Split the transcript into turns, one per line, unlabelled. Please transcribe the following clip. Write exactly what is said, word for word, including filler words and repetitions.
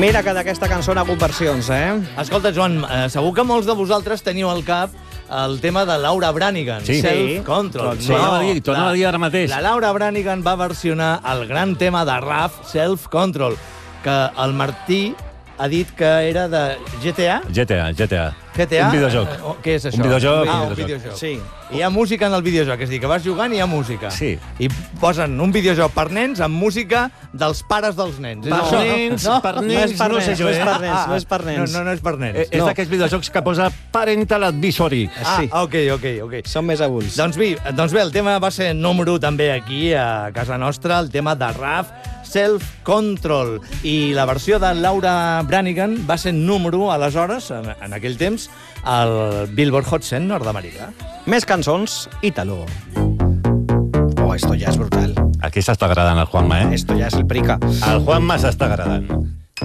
Mira que d'aquesta cançó n'ha hagut versions, eh?
Escolta, Joan, eh, segur que molts de vosaltres teniu al cap el tema de Laura Branigan,
Sí.
Self-Control.
Sí. Torna'm a dir, torna'm a dir ara mateix.
La Laura Branigan va versionar el gran tema de Raf, Self-Control, que el Martí ha dit que era de G T A.
G T A, G T A.
G T A?
Un videojoc.
Eh, Què és això?
Un videojoc.
Ah,
un
un
videojoc.
videojoc.
Sí.
I hi ha música en el videojoc, és a dir, que vas jugant i hi ha música.
Sí.
I posen un videojoc per nens amb música dels pares dels nens. És
Per
això,
nens,
no?
per
No és
nens,
per
no
nens,
sé jo,
no és
eh?
per nens, no és per
No,
nens.
no, no és per nens.
Eh, És
No.
d'aquests videojocs que posa Parental Advisory.
Ah,
sí.
ok, ok, ok.
Són més adults.
Doncs bé, doncs bé, el tema va ser número també aquí a casa nostra, el tema de Raf, Self-Control. I la versió de Laura Branigan va ser número, aleshores, en, en aquell temps, al Billboard Hot cent nord-americà.
Més cançons, Ítalo. Oh, esto ya es brutal.
Aquí s'està agradant el Juanma, eh?
Esto ya es el prica.
El Juanma s'està agradant.